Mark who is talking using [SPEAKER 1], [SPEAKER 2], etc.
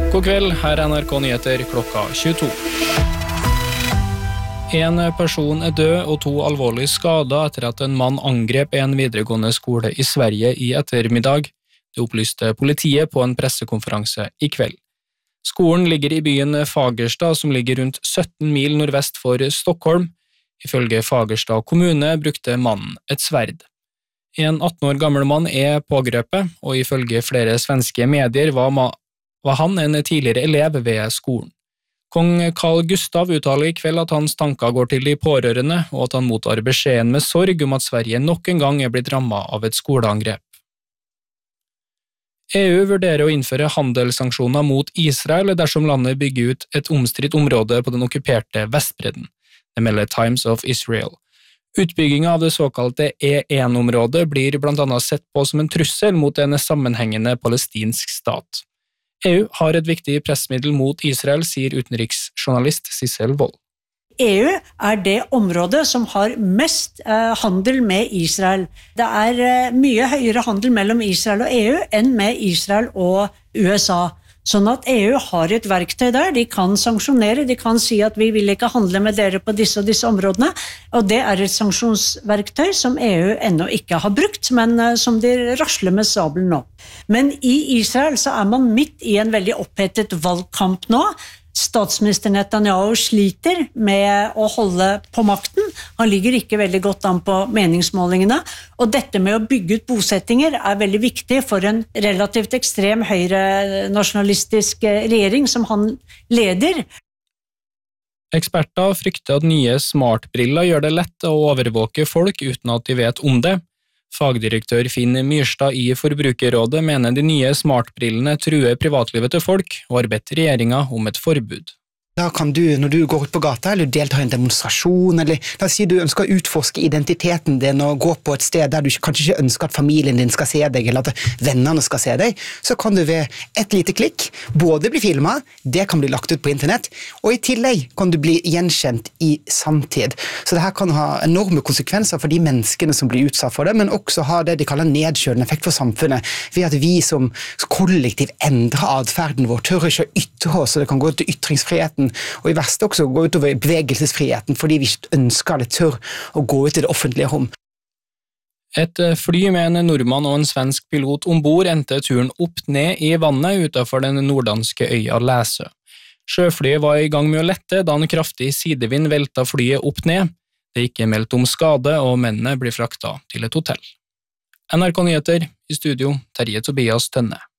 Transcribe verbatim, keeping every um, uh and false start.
[SPEAKER 1] God kveld, her er N R K Nyheter klokka tjueto. En person er død og to alvorlig skadet etter at en mann angrep en videregående skole i Sverige i ettermiddag. Det opplyste politiet på en pressekonferanse i kveld. Skolen ligger i byen Fagersta, som ligger rundt sytten mil nordvest for Stockholm. Ifølge Fagersta kommune brukte mannen et sverd. En atten år gammel mann er pågrepet, og ifølge flere svenske medier var, ma- var han en tidligere elev ved skolen. Kong Carl Gustav uttaler i kveld at hans tanker går til de pårørende, og at han mottar beskjeden med sorg om at Sverige nok en gang er blitt rammet av et skoleangrep. E U vurderer å innføre handelssanksjoner mot Israel dersom landet bygger ut et omstridt område på den okkuperte Vestbredden. Det melder Times of Israel. Utbyggingen av det såkalte E en området blir blant annet sett på som en trussel mot en sammenhengende palestinsk stat. E U har et viktig pressmiddel mot Israel, sier utenriksjournalist Sissel Wold.
[SPEAKER 2] E U er det området som har mest eh, handel med Israel. Det er eh, mye høyere handel mellom Israel og E U enn med Israel og U S A. Sånn at E U har et verktøy der, de kan sanksjonere, de kan si at vi vil ikke handle med dere på disse og disse områdene, og det er et sanksjonsverktøy som E U ennå ikke har brukt, men uh, som de rasler med sabelen nå. Men i Israel så er man midt i en veldig opphetet valgkamp nå. Statsminister Netanyahu sliter med å holde på makten. Han ligger ikke veldig godt an på meningsmålingene, og dette med å bygge ut bosettinger er veldig viktig for en relativt ekstrem høyre-nasjonalistisk regjering som han leder.
[SPEAKER 1] Eksperter frykter at nye smartbriller gjør det lett å overvåke folk uten at de vet om det. Fagdirektør Finn Myrstad i Forbrukerrådet mener de nye smartbrillene truer privatlivet til folk og har bedt regjeringen om et forbud.
[SPEAKER 3] Da kan du, når du går ut på gata, eller deltar i en demonstrasjon, eller la oss si du ønsker å utforske identiteten din og gå på et sted der du kanskje ikke ønsker at familien din skal se deg, eller at vennene skal se deg, så kan du ved et lite klikk både bli filmet, det kan bli lagt ut på internett, og i tillegg kan du bli gjenkjent i samtid. Så det her kan ha enorme konsekvenser for de menneskene som blir utsatt for det, men også ha det de kaller nedkjølende effekt for samfunnet, ved at vi som kollektiv endrer adferden vår, tør ikke å ytre oss, så det kan gå til ytringsfriheten, og i verste også gå utover bevegelsesfriheten, fordi vi ikke ønsker eller tør å gå ut i det offentlige rom.
[SPEAKER 1] Et fly med en nordmann og en svensk pilot ombord endte turen opp ned i vannet utenfor den norddanske øya Læsø. Sjøflyet var i gang med å lette da en kraftig sidevind velta flyet opp ned. Det er ikke meldt om skade, og mennene blir frakta til et hotell. N R K Nyheter, i studio, Terje Tobias Tønne.